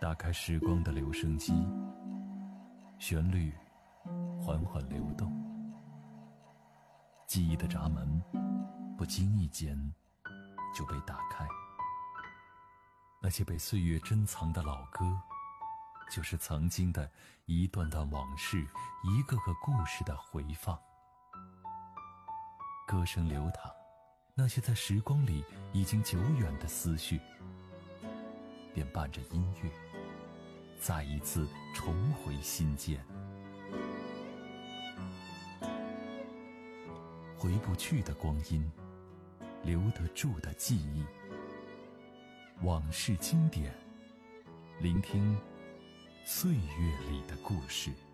打开时光的留声机，旋律缓缓流动，记忆的闸门不经意间就被打开。那些被岁月珍藏的老歌，就是曾经的一段段往事，一个个故事的回放。歌声流淌，那些在时光里已经久远的思绪，便伴着音乐再一次重回心间。回不去的光阴，留得住的记忆，往事经典，聆听岁月里的故事。